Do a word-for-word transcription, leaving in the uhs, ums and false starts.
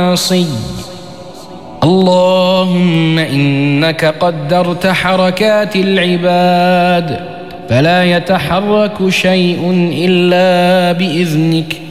المعاصي. اللهم إنك قدرت حركات العباد فلا يتحرك شيء إلا بإذنك،